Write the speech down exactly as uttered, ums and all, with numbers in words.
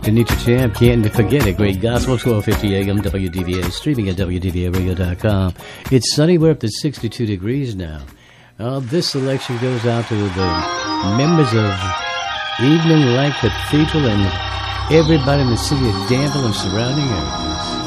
Denitra Champ, can't forget it. Great Gospel, twelve fifty A M, W D V A, streaming at W D V A radio dot com. It's sunny. We're up to sixty-two degrees now. Uh, this selection goes out to the members of Evening Light Cathedral and everybody in the city of Danville and surrounding area.